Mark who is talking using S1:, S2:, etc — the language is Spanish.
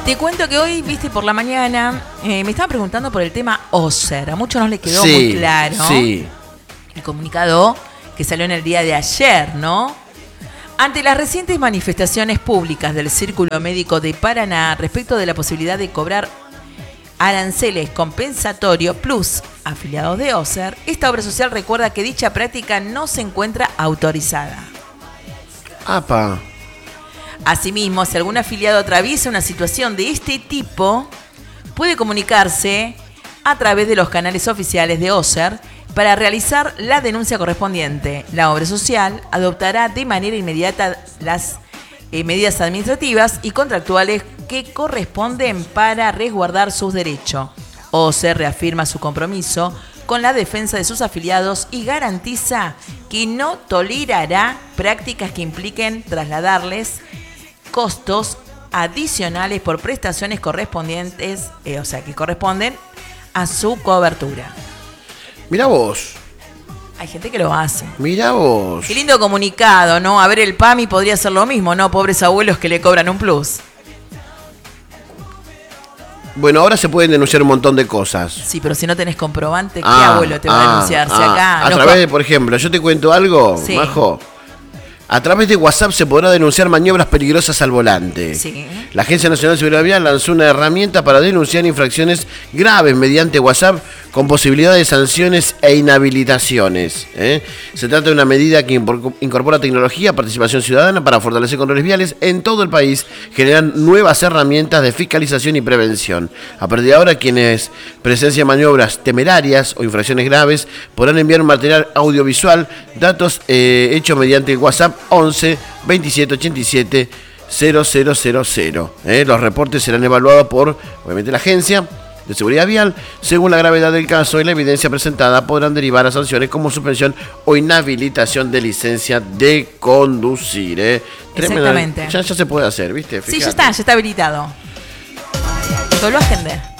S1: Te cuento que hoy, viste, por la mañana, me estaba preguntando por el tema OSER. A muchos no les quedó muy claro.
S2: Sí.
S1: El comunicado que salió en el día de ayer, ¿no? Ante las recientes manifestaciones públicas del Círculo Médico de Paraná respecto de la posibilidad de cobrar aranceles compensatorios plus afiliados de OSER, esta obra social recuerda que dicha práctica no se encuentra autorizada.
S2: Apa.
S1: Asimismo, si algún afiliado atraviesa una situación de este tipo, puede comunicarse a través de los canales oficiales de OSER para realizar la denuncia correspondiente. La obra social adoptará de manera inmediata las medidas administrativas y contractuales que corresponden para resguardar sus derechos. OSER reafirma su compromiso con la defensa de sus afiliados y garantiza que no tolerará prácticas que impliquen trasladarles costos adicionales por prestaciones correspondientes, que corresponden a su cobertura.
S2: Mirá vos.
S1: Hay gente que lo hace.
S2: Mirá vos.
S1: Qué lindo comunicado, ¿no? A ver, el PAMI podría hacer lo mismo, ¿no? Pobres abuelos que le cobran un plus.
S2: Bueno, ahora se pueden denunciar un montón de cosas.
S1: Sí, pero si no tenés comprobante, ¿qué abuelo te va a denunciar? Si acá
S2: a través de, por ejemplo, yo te cuento algo,
S1: sí.
S2: Majo. A través de WhatsApp se podrá denunciar maniobras peligrosas al volante.
S1: Sí.
S2: La Agencia Nacional de Seguridad Vial lanzó una herramienta para denunciar infracciones graves mediante WhatsApp con posibilidad de sanciones e inhabilitaciones. Se trata de una medida que incorpora tecnología, participación ciudadana para fortalecer controles viales en todo el país, generan nuevas herramientas de fiscalización y prevención. A partir de ahora, quienes presencian maniobras temerarias o infracciones graves podrán enviar un material audiovisual, datos hechos mediante WhatsApp 11 27 87 0000. Los reportes serán evaluados por, obviamente, la Agencia de Seguridad Vial. Según la gravedad del caso y la evidencia presentada, podrán derivar a sanciones como suspensión o inhabilitación de licencia de conducir.
S1: Exactamente.
S2: Ya se puede hacer, ¿viste? Fíjate.
S1: Sí, ya está habilitado. Solo agendé.